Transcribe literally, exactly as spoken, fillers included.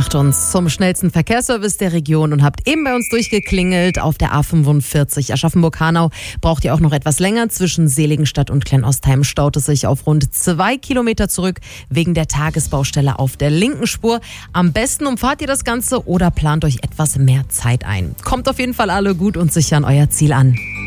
macht uns zum schnellsten Verkehrsservice der Region und habt eben bei uns durchgeklingelt auf der A fünfundvierzig. Aschaffenburg-Hanau braucht ihr auch noch etwas länger. Zwischen Seligenstadt und Kleinostheim staut es sich auf rund zwei Kilometer zurück wegen der Tagesbaustelle auf der linken Spur. Am besten umfahrt ihr das Ganze oder plant euch etwas mehr Zeit ein. Kommt auf jeden Fall alle gut und sicher an euer Ziel an.